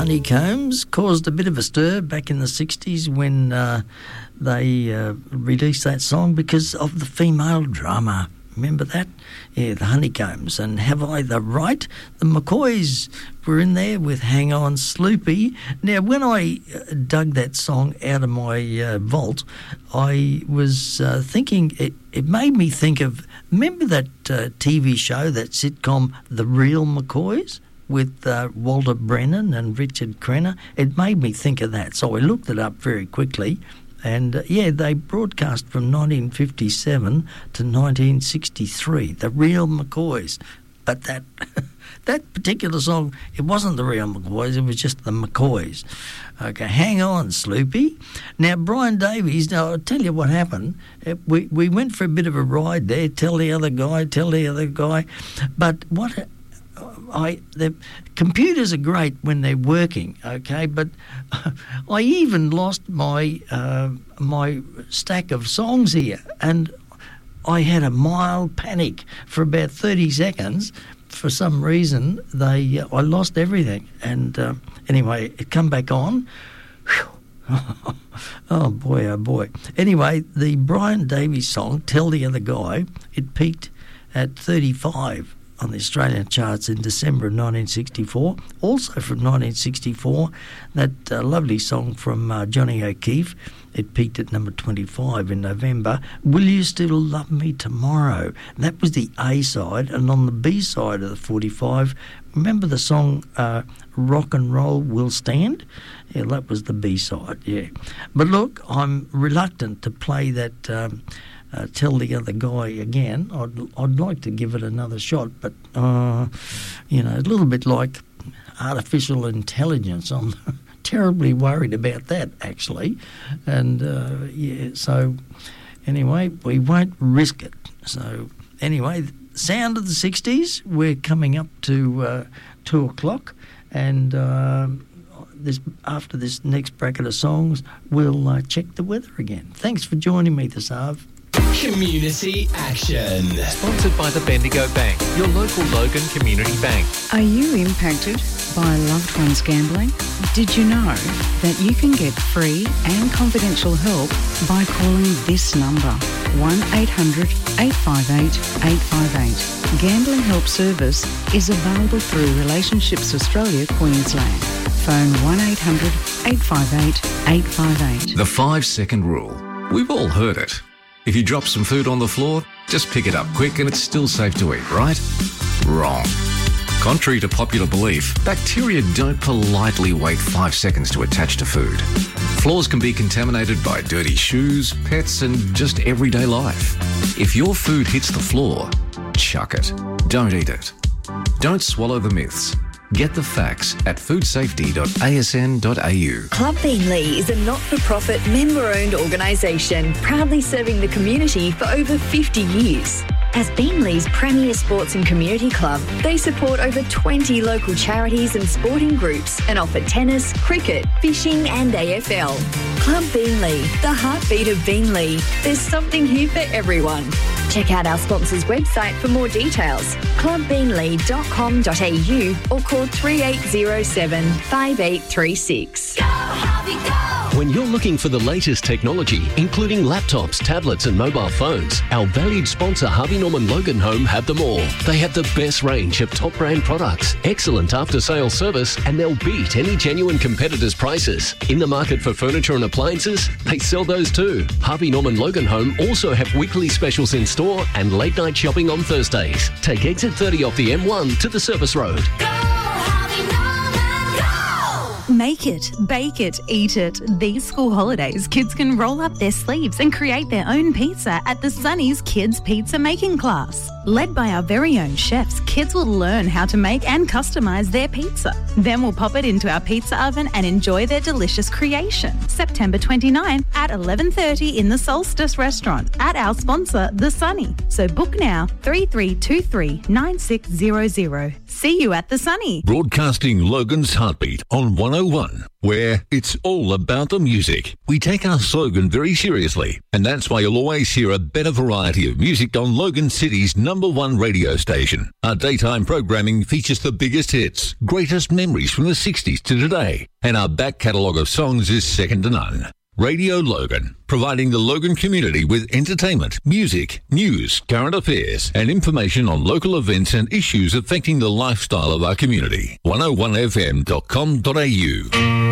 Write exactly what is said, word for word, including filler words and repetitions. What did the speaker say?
Honeycombs caused a bit of a stir back in the sixties when uh, they uh, released that song because of the female drummer. Remember that? Yeah, the Honeycombs. And Have I the Right? The McCoys were in there with Hang On Sloopy. Now, when I uh, dug that song out of my uh, vault, I was uh, thinking, it, it made me think of, remember that uh, T V show, that sitcom, The Real McCoys? With uh, Walter Brennan and Richard Crenna? It made me think of that. So I looked it up very quickly. And, uh, yeah, they broadcast from nineteen fifty-seven to nineteen sixty-three, The Real McCoys. But that that particular song, it wasn't The Real McCoys, it was just The McCoys. Okay, Hang On, Sloopy. Now, Brian Davies, now, I'll tell you what happened. We, we went for a bit of a ride there, tell the other guy, tell the other guy. But what... I the computers are great when they're working, okay, but I even lost my uh, my stack of songs here, and I had a mild panic for about thirty seconds. For some reason, they uh, I lost everything, and uh, anyway, it come back on. Oh boy, oh boy. Anyway, the Brian Davies song, Tell the Other Guy, it peaked at thirty-five on the Australian charts in December of nineteen sixty-four. Also from nineteen sixty-four, that uh, lovely song from uh, Johnny O'Keefe, it peaked at number twenty-five in November, Will You Still Love Me Tomorrow? And that was the A side, and on the B side of the forty-five, remember the song uh, Rock and Roll Will Stand? Yeah, that was the B side, yeah. But look, I'm reluctant to play that... Um, Uh, tell the other guy again. I'd I'd like to give it another shot, but uh, you know, a little bit like artificial intelligence. I'm terribly worried about that, actually, and uh, yeah. So anyway, we won't risk it. So anyway, sound of the sixties. We're coming up to uh, two o'clock, and. Uh, This, after this next bracket of songs, we'll uh, check the weather again. Thanks for joining me this afternoon. Community Action. Sponsored by the Bendigo Bank, your local Logan Community Bank. Are you impacted by loved ones gambling? Did you know that you can get free and confidential help by calling this number, one eight hundred eight five eight eight five eight. Gambling Help Service is available through Relationships Australia, Queensland. Phone one eight hundred eight five eight eight five eight. The five-second rule. We've all heard it. If you drop some food on the floor, just pick it up quick and it's still safe to eat, right? Wrong. Contrary to popular belief, bacteria don't politely wait five seconds to attach to food. Floors can be contaminated by dirty shoes, pets, and just everyday life. If your food hits the floor, chuck it. Don't eat it. Don't swallow the myths. Get the facts at food safety dot a s n dot a u. Club Beanley is a not-for-profit, member-owned organisation proudly serving the community for over fifty years. As Beanley's premier sports and community club, they support over twenty local charities and sporting groups and offer tennis, cricket, fishing and A F L. Club Beanley, the heartbeat of Beanley. There's something here for everyone. Check out our sponsor's website for more details, club beanley dot com dot a u, or call three eight zero seven five eight three six. Go, Harvey, go! When you're looking for the latest technology, including laptops, tablets and mobile phones, our valued sponsor Harvey Norman Logan Home have them all. They have the best range of top brand products, excellent after-sales service, and they'll beat any genuine competitors' prices. In the market for furniture and appliances, they sell those too. Harvey Norman Logan Home also have weekly specials in store and late night shopping on Thursdays. Take exit thirty off the M one to the service road. Go, Harvey Norman, go! Make it, bake it, eat it. These school holidays, kids can roll up their sleeves and create their own pizza at the Sunny's Kids Pizza Making Class. Led by our very own chefs, kids will learn how to make and customise their pizza. Then we'll pop it into our pizza oven and enjoy their delicious creation. September twenty-ninth at eleven thirty in the Solstice Restaurant at our sponsor, The Sunny. So book now, three three two three nine six zero zero. See you at The Sunny. Broadcasting Logan's Heartbeat on one oh one, where it's all about the music. We take our slogan very seriously, and that's why you'll always hear a better variety of music on Logan City's number one radio station. Our daytime programming features the biggest hits, greatest memories from the sixties to today, and our back catalogue of songs is second to none. Radio Logan, providing the Logan community with entertainment, music, news, current affairs, and information on local events and issues affecting the lifestyle of our community. one oh one f m dot com dot a u.